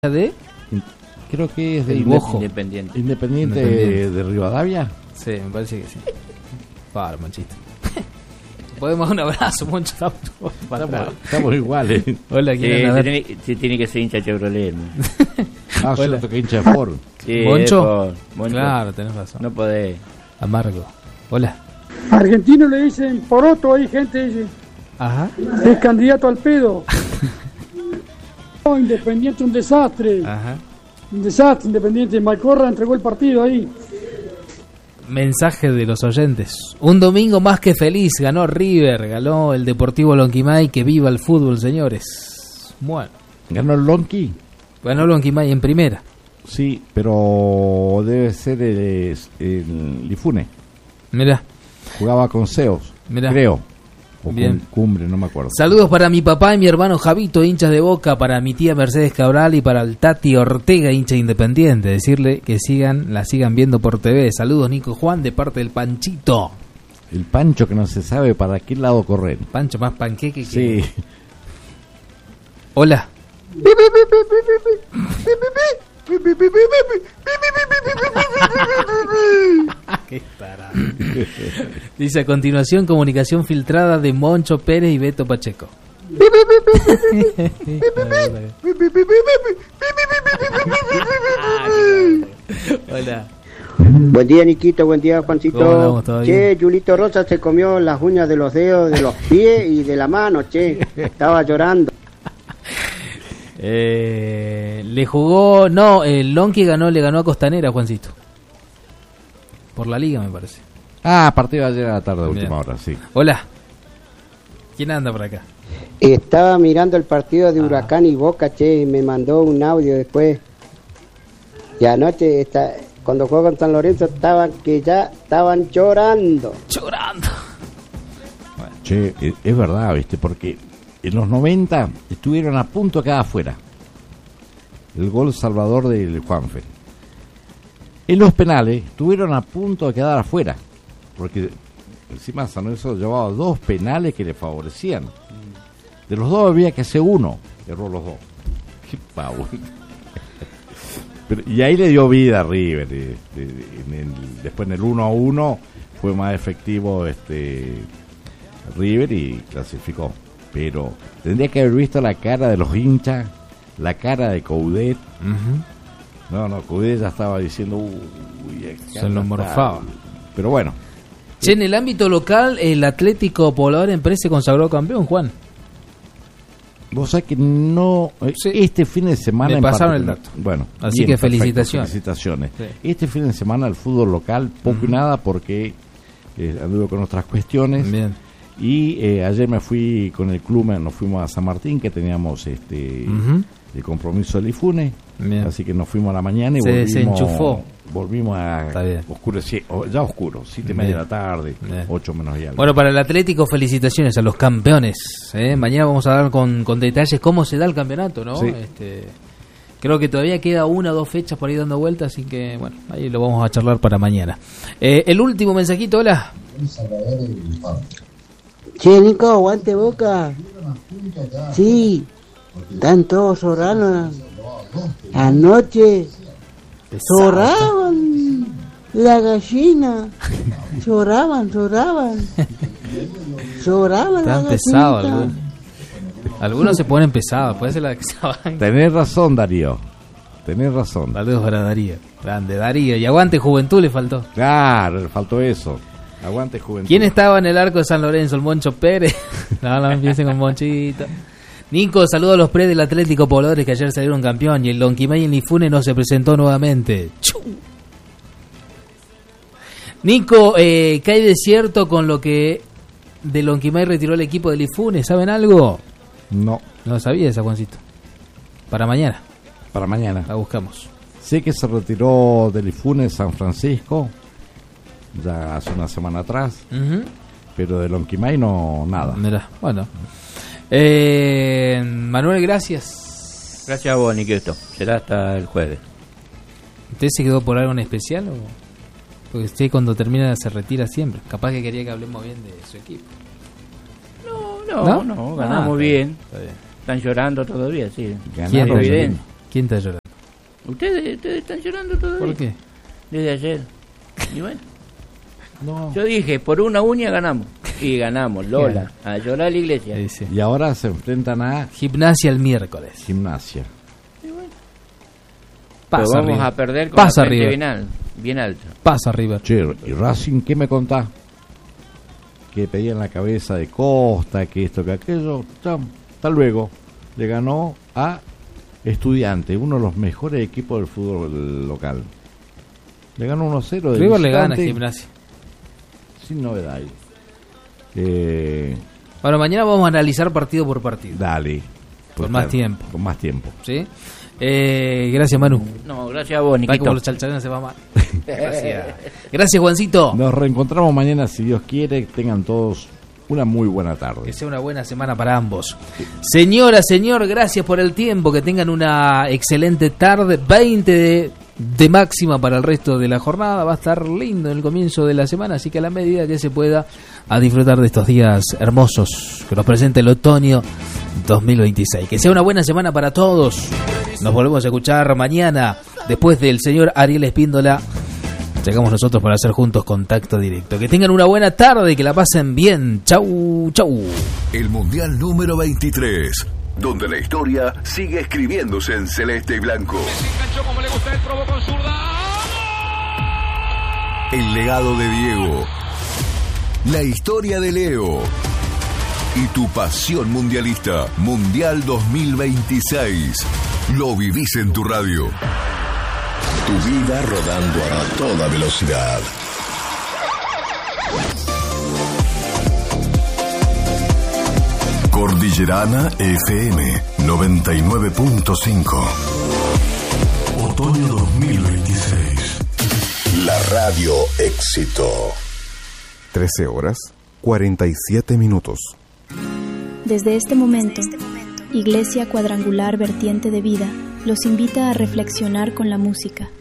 de creo que es de Independiente de Rivadavia. Sí, me parece que sí. Para, Monchito. Podemos dar un abrazo, Moncho. Estamos iguales. Hola, ¿quién se tiene que ser hincha Chevrolet. Yo toqué hincha de Ford. Sí, ¿Moncho? Moncho. Claro, tenés razón. No podés. Amargo. Hola. Argentino le dicen poroto, hay gente dice. Ajá. Es candidato al pedo. No, Independiente un desastre. Ajá. Un desastre, Independiente. Malcorra entregó el partido ahí. Mensaje de los oyentes. Un domingo más que feliz. Ganó River. Ganó el Deportivo Lonquimay. Que viva el fútbol, señores. Bueno. ¿Ganó el Lonqui? Ganó Lonquimay en primera. Sí, pero debe ser el Lifune. Mirá. Jugaba con Zeus, Mirá. creo. O Bien. con Cumbre, no me acuerdo. Saludos para mi papá y mi hermano Javito, hinchas de Boca, para mi tía Mercedes Cabral y para el Tati Ortega, hincha Independiente. Decirle que la sigan viendo por TV. Saludos, Nico Juan, de parte del Panchito. El Pancho que no se sabe para qué lado correr. Pancho más panqueque que... Sí. Hola. Qué tarado. Dice a continuación comunicación filtrada de Moncho Pérez y Beto Pacheco. Hola. Buen día, Niquito, buen día, Juancito. ¿Cómo andamos? Che, Julito Rosa se comió las uñas de los dedos, de los pies y de la mano, che. Estaba llorando. Le jugó... No, el Lonqui le ganó a Costanera, Juancito. Por la liga, me parece. Partido de ayer a la tarde, última hora, sí. Hola. ¿Quién anda por acá? Estaba mirando el partido de Huracán y Boca, che, y me mandó un audio después. Y anoche, cuando jugó con San Lorenzo, estaban llorando. Llorando. Bueno. Che, es verdad, ¿viste? Porque en los 90 estuvieron a punto de quedar afuera. El gol salvador del Juanfe. En los penales estuvieron a punto de quedar afuera. Porque encima San Lorenzo llevaba 2 penales que le favorecían. De los 2 había que hacer uno. Erró los 2. Qué pavo. Y ahí le dio vida a River. Después en el 1-1 fue más efectivo River y clasificó. Pero tendría que haber visto la cara de los hinchas, la cara de Coudet. No, Coudet ya estaba diciendo se lo morfaba. Pero bueno. Che, en el ámbito local, el Atlético Poblador Empresa se consagró campeón, Juan. Vos sabés que no... Sí. Este fin de semana... Me pasaron el dato. Bueno, así bien, que perfecto, felicitaciones. Sí. Este fin de semana el fútbol local, poco y nada, porque anduve con otras cuestiones. Bien. Y ayer me fui con el club, nos fuimos a San Martín, que teníamos el compromiso del Ifune. Bien. Así que nos fuimos a la mañana y volvimos... Se enchufó. Volvimos a oscurecer, ya oscuro, 7:30 de la tarde, 8 menos y algo. Bueno, para el Atlético, felicitaciones a los campeones. Mañana vamos a dar con detalles cómo se da el campeonato, ¿no? Sí. Creo que todavía queda 1 o 2 fechas por ahí dando vueltas, así que, bueno, ahí lo vamos a charlar para mañana. El último mensajito, hola. Che, Nico, aguante Boca. Sí, están todos llorando. Anoche lloraban la gallina. Lloraban. Están pesados algunos. Algunos se ponen pesados, puede ser la que saben. Tenés razón, Darío. Tenés razón. Saludos para Darío. Grande Darío. Y aguante Juventud le faltó. Claro, le faltó eso. Aguante Juventud. ¿Quién estaba en el arco de San Lorenzo? El Moncho Pérez. No empiecen con Monchito. Nico, saludos a los pre del Atlético Pobladores que ayer salieron campeón y el Lonquimay en Lifune no se presentó nuevamente. ¡Chu! Nico, ¿qué hay de cierto con lo que de Lonquimay retiró el equipo de Lifune? ¿Saben algo? No sabía esa, Juancito. Para mañana. La buscamos. Sé que se retiró del Lifune San Francisco ya hace una semana atrás, pero de Lonquimay no nada. Mirá, bueno. Manuel, gracias. Gracias a vos, Niquito. Será hasta el jueves. ¿Usted se quedó por algo en especial? Porque usted cuando termina se retira siempre. Capaz que quería que hablemos bien de su equipo. No, ganamos bien. Están llorando todavía, sí. Ganaron evidente. ¿Quién está llorando? Ustedes están llorando todavía. ¿Por qué? Desde ayer. Y bueno, No. yo dije, por una uña ganamos. Y ganamos, Lola. A llorar a la iglesia. Sí, sí. Y ahora se enfrentan a Gimnasia el miércoles. Gimnasia. Pero Pasa vamos River. a perder con Pasa la frente River. bien alta. Pasa River. Che, ¿y Racing qué me contás? Que pedían la cabeza de Costa, que esto, que aquello. Chao, hasta luego. Le ganó a Estudiantes, uno de los mejores equipos del fútbol local. Le ganó 1-0 de River le gana a visitante, Gimnasia. sin novedad. Bueno, mañana vamos a analizar partido por partido. Dale. Con más tiempo. Con más tiempo. ¿Sí? Gracias, Manu. No, gracias a vos, Tal Niquito. como los chalchaleros se va mal. Gracias. Gracias, Juancito. Nos reencontramos mañana, si Dios quiere. Tengan todos una muy buena tarde. Que sea una buena semana para ambos. Señora, señor, gracias por el tiempo. Que tengan una excelente tarde. 20 de máxima para el resto de la jornada. Va a estar lindo en el comienzo de la semana. Así que a la medida que se pueda, a disfrutar de estos días hermosos que nos presenta el otoño 2026. Que sea una buena semana para todos. Nos volvemos a escuchar mañana. Después del señor Ariel Espíndola, llegamos nosotros para hacer juntos contacto directo. Que tengan una buena tarde y que la pasen bien. Chau, chau. El Mundial número 23, donde la historia sigue escribiéndose en celeste y blanco. El legado de Diego, la historia de Leo y tu pasión mundialista. Mundial 2026. Lo vivís en tu radio. Tu vida rodando a toda velocidad. Cordillerana FM 99.5. Otoño 2026. La radio éxito. 13 horas 47 minutos. Desde este momento, Iglesia Cuadrangular Vertiente de Vida los invita a reflexionar con la música